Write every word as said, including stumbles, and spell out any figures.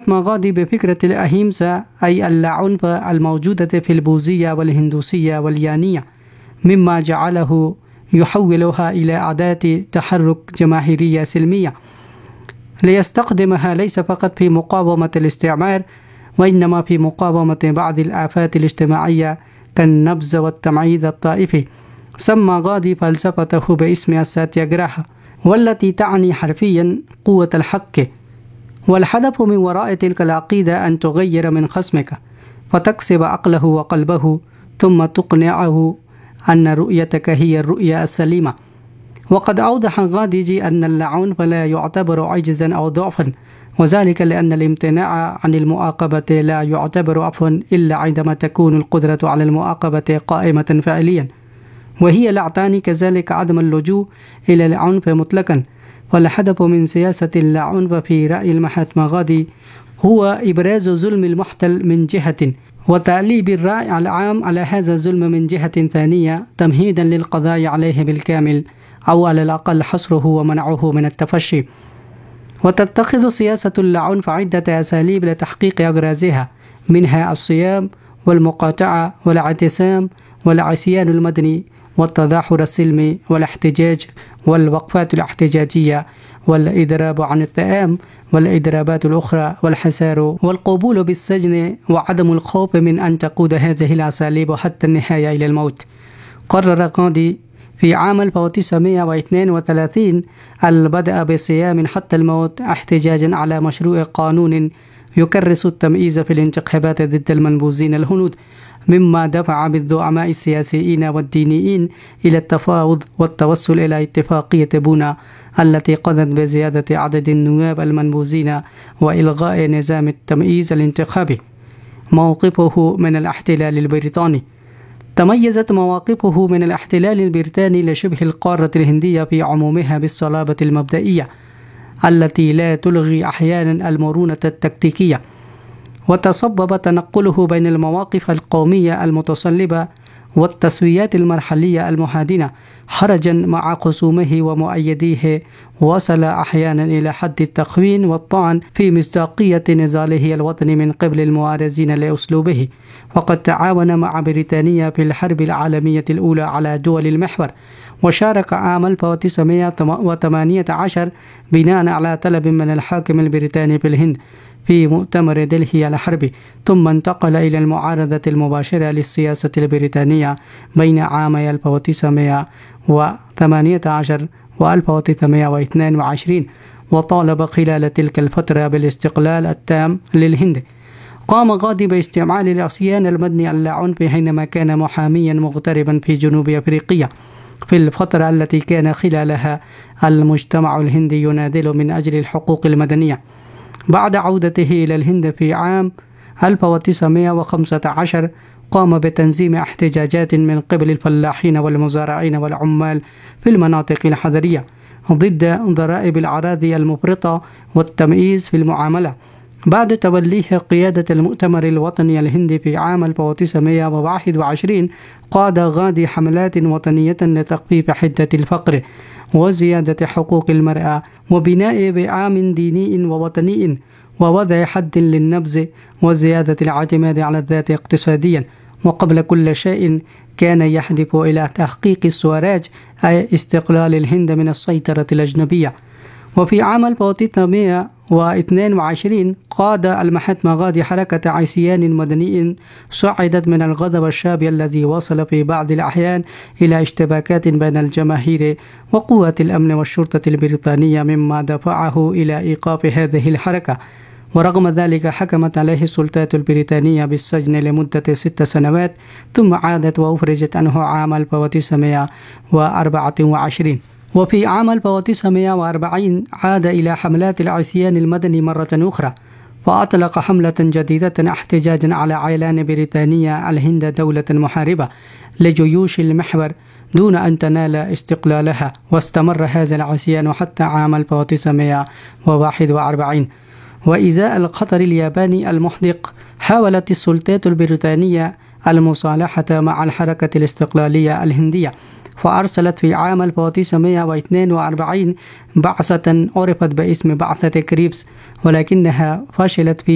المهاتما غاندي بفكرة الأهيمسا أي اللاعنف الموجودة في البوذية والهندوسية واليانية، مما جعله يحولها إلى أداة تحرك جماهيرية سلمية ليستخدمها ليس فقط في مقاومة الاستعمار، وإنما في مقاومة بعض الآفات الاجتماعية كالنبذ والتمعيز الطائفي. سمى غاندي فلسفته باسم الساتياغراها، والتي تعني حرفيا قوة الحق، والهدف من وراء تلك العقيدة أن تغير من خصمك فتكسب عقله وقلبه، ثم تقنعه أن رؤيتك هي الرؤية السليمة. وقد أوضح غانديجي أن العنف لا يعتبر عجزا أو ضعفا، وذلك لأن الامتناع عن المعاقبة لا يعتبر عفوا إلا عندما تكون القدرة على المعاقبة قائمة فعليا، وهي لا تعني كذلك عدم اللجوء إلى العنف مطلقا. والهدف من سياسة العنف في رأي المهاتما غاندي هو إبراز ظلم المحتل من جهة، وتأليب الرأي العام على هذا الظلم من جهة ثانية، تمهيدا للقضاء عليه بالكامل أو على الأقل حصره ومنعه من التفشي. وتتخذ سياسة العنف عدة أساليب لتحقيق أغراضها، منها الصيام والمقاطعة والاعتصام والعصيان المدني والتظاهر السلمي والاحتجاج والوقفات الاحتجاجية والإضراب عن الطعام والإضرابات الأخرى والحصار والقبول بالسجن وعدم الخوف من أن تقود هذه الأساليب حتى النهاية إلى الموت. قرر غاندي في عام ألف وتسعمائة واثنين وثلاثين البدء بصيام حتى الموت احتجاجا على مشروع قانون يكرس التمييز في الانتخابات ضد المنبوذين الهنود، مما دفع بالزعماء السياسيين والدينيين إلى التفاوض والتوصل إلى اتفاقية بونا التي قضت بزيادة عدد النواب المنبوذين وإلغاء نظام التمييز الانتخابي. موقفه من الاحتلال البريطاني. تميزت مواقفه من الاحتلال البريطاني لشبه القارة الهندية في عمومها بالصلابة المبدئية التي لا تلغي أحيانا المرونة التكتيكية، وتسبب تنقله بين المواقف القومية المتصلبة والتسويات المرحلية المهادنة حرجا مع خصومه ومؤيديه، وصل أحيانا إلى حد التخوين والطعن في مصداقية نضاله الوطني من قبل المعارضين لأسلوبه. وقد تعاون مع بريطانيا في الحرب العالمية الأولى على دول المحور، وشارك عام ألف وتسعمائة وثمانية عشر بناء على طلب من الحاكم البريطاني في الهند في مؤتمر دلهي الحربي، ثم انتقل إلى المعارضة المباشرة للسياسة البريطانية بين عامي ألف وتسعمائة وثمانية عشر و ألف وتسعمائة واثنين وعشرين، وطالب خلال تلك الفترة بالاستقلال التام للهند. قام غاندي باستعمال العصيان المدني العنف حينما كان محاميا مغتربا في جنوب أفريقيا في الفترة التي كان خلالها المجتمع الهندي يناضل من أجل الحقوق المدنية. بعد عودته إلى الهند في عام ألف وتسعمائة وخمسة عشر قام بتنظيم احتجاجات من قبل الفلاحين والمزارعين والعمال في المناطق الحضرية ضد ضرائب الأراضي المفرطة والتمييز في المعاملة. بعد توليه قيادة المؤتمر الوطني الهندي في عام ألف وتسعمائة وواحد وعشرين، قاد غاندي حملات وطنية لتخفيف حدة الفقر وزيادة حقوق المرأة وبناء بيئة ديني ووطني ووضع حد للنبذ وزيادة الاعتماد على الذات اقتصاديا. وقبل كل شيء كان يهدف إلى تحقيق السوراج أي استقلال الهند من السيطرة الأجنبية. وفي عام ألف وتسعمائة واثنين وعشرين قاد المهاتما غاندي حركة عصيان مدني صعدت من الغضب الشعبي الذي وصل في بعض الأحيان إلى اشتباكات بين الجماهير وقوات الأمن والشرطة البريطانية، مما دفعه إلى إيقاف هذه الحركة. ورغم ذلك حكمت عليه السلطات البريطانية بالسجن لمدة ست سنوات، ثم عادت وأفرجت عنه عام ألف وتسعمائة وأربعة وعشرين. وفي عام ألف وتسعمائة وأربعين عاد إلى حملات العصيان المدني مرة أخرى، فأطلق حملة جديدة احتجاجا على إعلان بريطانيا الهند دولة محاربة لجيوش المحور دون أن تنال استقلالها. واستمر هذا العصيان حتى عام ألف وتسعمائة وواحد وأربعين. وإزاء الخطر الياباني المحدق حاولت السلطات البريطانية المصالحة مع الحركة الاستقلالية الهندية، فأرسلت في عام ألف وتسعمائة واثنين وأربعين بعثة عرفت باسم بعثة كريبس، ولكنها فشلت في